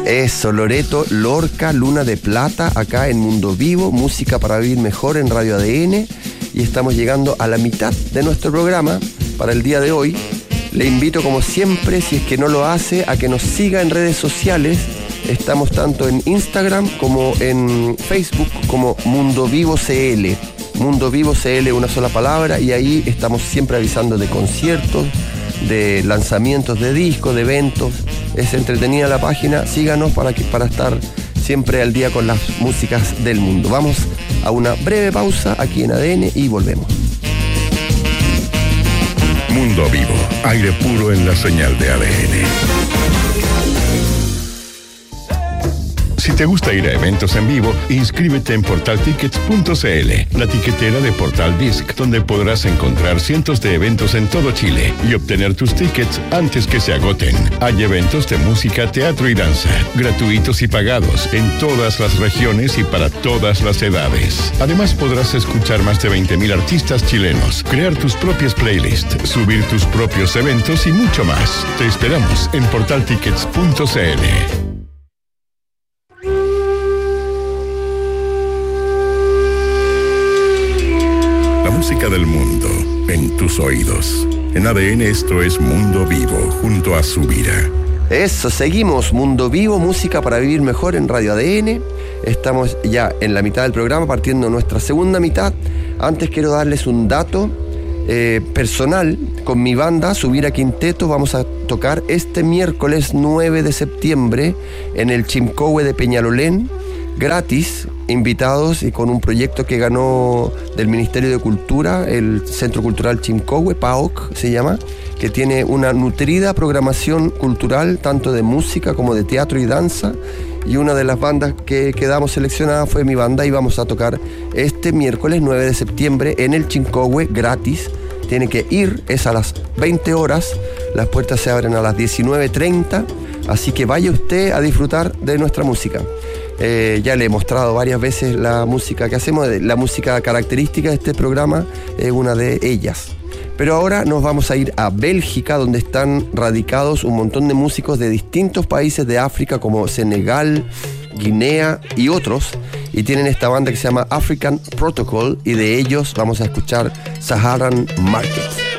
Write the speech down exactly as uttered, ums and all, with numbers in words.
Eso, Loreto Lorca, Luna de Plata, acá en Mundo Vivo, música para vivir mejor en Radio A D N. Y estamos llegando a la mitad de nuestro programa para el día de hoy. Le invito, como siempre, si es que no lo hace, a que nos siga en redes sociales. Estamos tanto en Instagram como en Facebook como Mundo Vivo C L. Mundo Vivo C L, una sola palabra, y ahí estamos siempre avisando de conciertos, de lanzamientos de discos, de eventos. Es entretenida la página, síganos para, que, para estar siempre al día con las músicas del mundo. Vamos a una breve pausa aquí en A D N y volvemos. Mundo Vivo, aire puro en la señal de A D N. Si te gusta ir a eventos en vivo, inscríbete en portal tickets punto c l, la tiquetera de Portal Disc, donde podrás encontrar cientos de eventos en todo Chile y obtener tus tickets antes que se agoten. Hay eventos de música, teatro y danza, gratuitos y pagados, en todas las regiones y para todas las edades. Además, podrás escuchar más de veinte mil artistas chilenos, crear tus propias playlists, subir tus propios eventos y mucho más. Te esperamos en portal tickets punto c l. Música del mundo en tus oídos. En A D N esto es Mundo Vivo junto a Subira. Eso, seguimos Mundo Vivo, música para vivir mejor en Radio A D N. Estamos ya en la mitad del programa, partiendo nuestra segunda mitad. Antes quiero darles un dato eh, personal. Con mi banda Subira Quinteto vamos a tocar este miércoles nueve de septiembre en el Chimcowe de Peñalolén, gratis, invitados y con un proyecto que ganó del Ministerio de Cultura, el Centro Cultural Chimcowe, P A O C se llama, que tiene una nutrida programación cultural, tanto de música como de teatro y danza, y una de las bandas que quedamos seleccionadas fue mi banda, y vamos a tocar este miércoles nueve de septiembre en el Chimcowe, gratis. Tiene que ir, es a las veinte horas, las puertas se abren a las diecinueve treinta, así que vaya usted a disfrutar de nuestra música. Eh, ya le he mostrado varias veces la música que hacemos, la música característica de este programa es una de ellas. Pero ahora nos vamos a ir a Bélgica, donde están radicados un montón de músicos de distintos países de África, como Senegal, Guinea y otros, y tienen esta banda que se llama African Protocol, y de ellos vamos a escuchar Saharan Market.